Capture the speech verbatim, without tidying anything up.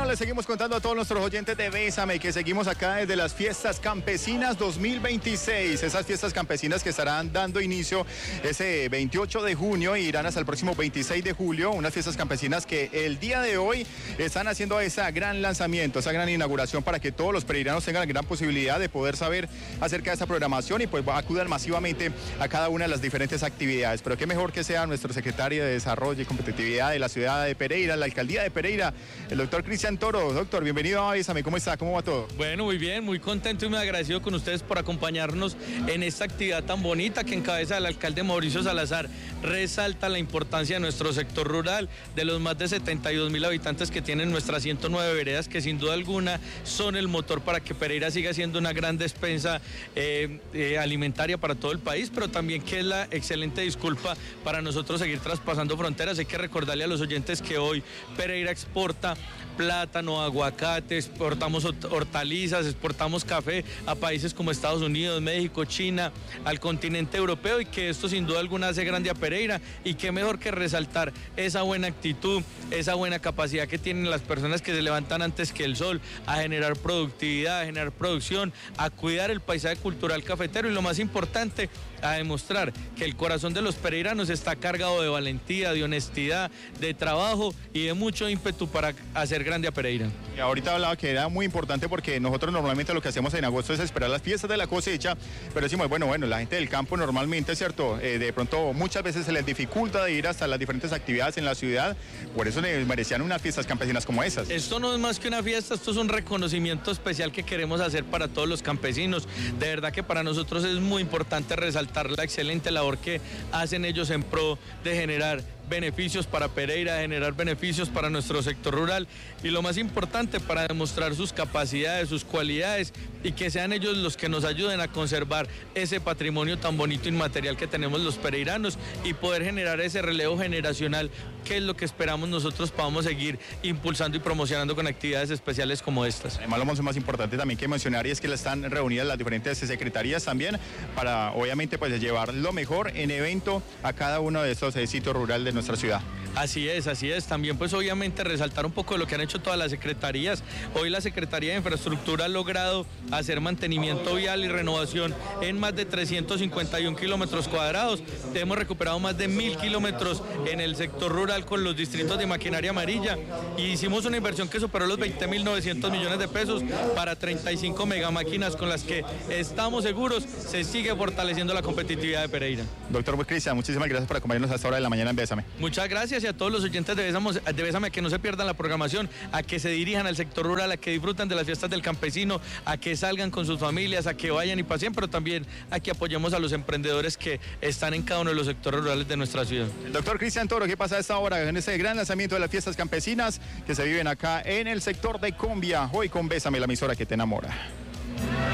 les seguimos contando a todos nuestros oyentes de Bésame que seguimos acá desde las Fiestas Campesinas dos mil veintiséis. Esas fiestas campesinas que estarán dando inicio ese veintiocho de junio e irán hasta el próximo veintiséis de julio. Unas fiestas campesinas que el día de hoy están haciendo ese gran lanzamiento, esa gran inauguración para que todos los pereiranos tengan la gran posibilidad de poder saber acerca de esta programación y pues acudan masivamente a cada una de las diferentes actividades. Pero qué mejor que sea nuestro secretario de Desarrollo y Competitividad de la ciudad de Pereira, la alcaldía de Pereira, el doctor Cristian Toro. Doctor, bienvenido a Bésame, ¿cómo está? ¿Cómo va todo? Bueno, muy bien, muy contento y muy agradecido con ustedes por acompañarnos en esta actividad tan bonita que encabeza el alcalde Mauricio Salazar. Resalta la importancia de nuestro sector rural, de los más de setenta y dos mil habitantes que tienen nuestras ciento nueve veredas, que sin duda alguna son el motor para que Pereira siga siendo una gran despensa eh, eh, alimentaria para todo el país, pero también que es la excelente disculpa para nosotros seguir traspasando fronteras. Hay que recordarle a los oyentes que hoy Pereira exporta plátano, aguacate, exportamos hortalizas, exportamos café a países como Estados Unidos, México, China, al continente europeo, y que esto sin duda alguna hace grande a Pereira. Y qué mejor que resaltar esa buena actitud, esa buena capacidad que tienen las personas que se levantan antes que el sol a generar productividad, a generar producción, a cuidar el paisaje cultural cafetero y lo más importante, a demostrar que el corazón de los pereiranos está cargado de valentía, de honestidad, de trabajo y de mucho ímpetu para hacer grande a Pereira. Y ahorita hablaba que era muy importante porque nosotros normalmente lo que hacemos en agosto es esperar las fiestas de la cosecha, pero decimos, bueno, bueno, la gente del campo normalmente, ¿cierto? Eh, de pronto muchas veces se les dificulta de ir hasta las diferentes actividades en la ciudad, por eso les merecían unas fiestas campesinas como esas. Esto no es más que una fiesta, esto es un reconocimiento especial que queremos hacer para todos los campesinos. De verdad que para nosotros es muy importante resaltar la excelente labor que hacen ellos en pro de generar beneficios para Pereira, de generar beneficios para nuestro sector rural y lo más importante, para demostrar sus capacidades, sus cualidades y que sean ellos los que nos ayuden a conservar ese patrimonio tan bonito inmaterial que tenemos los pereiranos y poder generar ese relevo generacional, que es lo que esperamos nosotros podamos seguir impulsando y promocionando con actividades especiales como estas. Además, lo más importante también que mencionar y es que están reunidas las diferentes secretarías también para obviamente pues llevar lo mejor en evento a cada uno de estos eh, sitios rurales de nuestra ciudad. Así es, así es. También pues obviamente resaltar un poco de lo que han hecho todas las secretarías. Hoy la Secretaría de Infraestructura ha logrado hacer mantenimiento vial y renovación en más de trescientos cincuenta y un kilómetros cuadrados. Hemos recuperado más de mil kilómetros en el sector rural con los distritos de maquinaria amarilla y hicimos una inversión que superó los veinte mil novecientos millones de pesos para treinta y cinco megamáquinas con las que estamos seguros se sigue fortaleciendo la competitividad de Pereira. Doctor Cristian, muchísimas gracias por acompañarnos a esta hora de la mañana en Bésame. Muchas gracias y a todos los oyentes de Bésame, de Bésame que no se pierdan la programación, a que se dirijan al sector rural, a que disfruten de las fiestas del campesino, a que salgan con sus familias, a que vayan y pasen, pero también a que apoyemos a los emprendedores que están en cada uno de los sectores rurales de nuestra ciudad. El doctor Cristian Toro, ¿qué pasa a esta hora en ese gran lanzamiento de las fiestas campesinas que se viven acá en el sector de Combia? Hoy con Bésame, la emisora que te enamora.